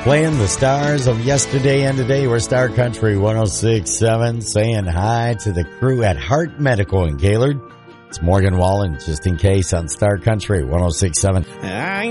Playing the stars of yesterday and today. We're Star Country 106.7, saying hi to the crew at Hart Medical in Gaylord. It's Morgan Wallen, just in case, on Star Country 106.7.